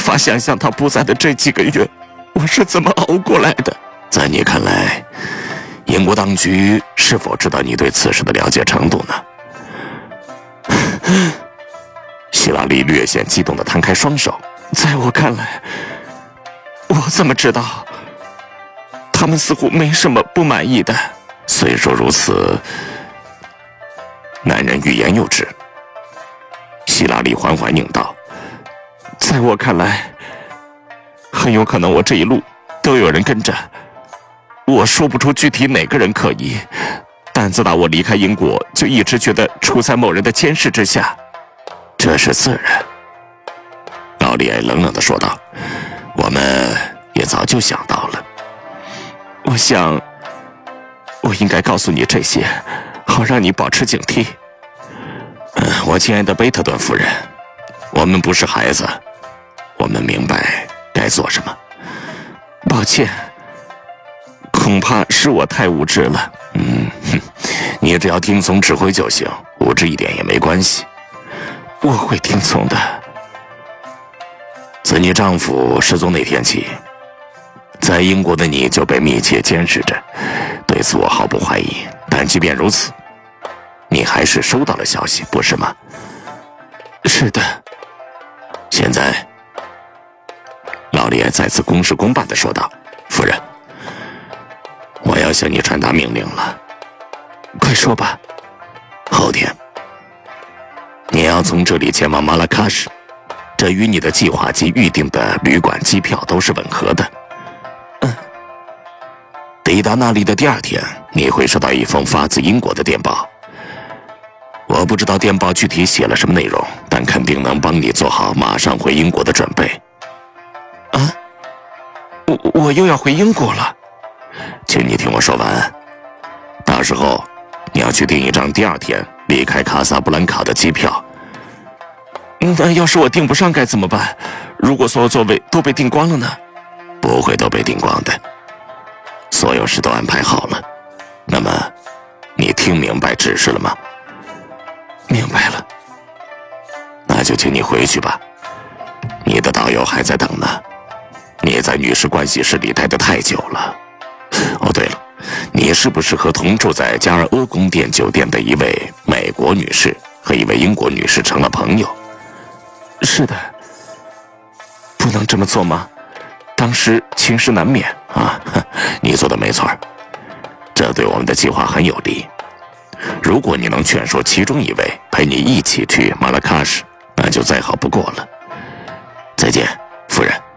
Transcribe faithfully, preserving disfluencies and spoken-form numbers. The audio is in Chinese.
法想象他不在的这几个月，我是怎么熬过来的。 在你看来，英国当局是否知道你对此事的了解程度呢？ 希拉里略显激动地摊开双手。在我看来，我怎么知道？他们似乎没什么不满意的。 虽说如此，男人欲言又止。 希拉里缓缓应道：在我看来，很有可能我这一路都有人跟着。我说不出具体哪个人可疑，但自打我离开英国，就一直觉得处在某人的监视之下。 这是自然。劳里埃冷冷地说道：我们也早就想到了。 我想我应该告诉你这些，好让你保持警惕。 嗯，我亲爱的贝特顿夫人，我们不是孩子，我们明白该做什么。 抱歉，恐怕是我太无知了。 嗯哼，你只要听从指挥就行，无知一点也没关系。 我会听从的。 自你丈夫失踪那天起，在英国的你就被密切监视着，对此我毫不怀疑。但即便如此，你还是收到了消息，不是吗？ 是的。 现在，劳里埃再次公事公办地说道：夫人，我要向你传达命令了。 快说吧。 后天，你要从这里前往马拉喀什，这与你的计划及预定的旅馆、机票都是吻合的。 嗯。 抵达那里的第二天，你会收到一封发自英国的电报。我不知道电报具体写了什么内容，但肯定能帮你做好马上回英国的准备。 啊？我我又要回英国了？ 请你听我说完。到时候你要去订一张第二天离开卡萨布兰卡的机票。 那要是我订不上该怎么办？如果所有座位都被订光了呢？ 不会都被订光的，所有事都安排好了。那么你听明白指示了吗？ 明白了。 那就请你回去吧，你的导游还在等呢。你在女士盥洗室里待得太久了。哦，对了，你是不是和同住在加尔阿宫殿酒店的一位美国女士和一位英国女士成了朋友？ 是的。不能这么做吗？当时情势难免啊。你做的没错，这对我们的计划很有利。如果你能劝说其中一位陪你一起去马拉喀什，那就再好不过了。再见，夫人。